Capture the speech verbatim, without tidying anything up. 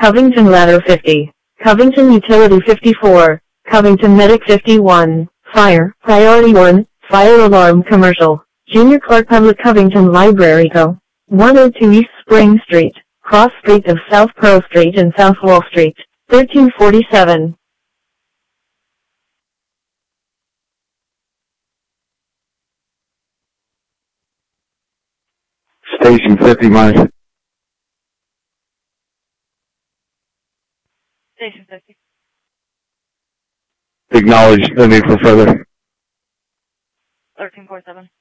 Covington Ladder fifty, Covington Utility fifty-four, Covington Medic fifty-one, Fire, Priority one, Fire Alarm Commercial, Junior Clark Public Covington Library Co. one oh two East Spring Street, Cross Street of South Pearl Street and South Wall Street, thirteen forty-seven. Station fifty minus. Station fifty. Acknowledge the need for further. thirteen forty-seven.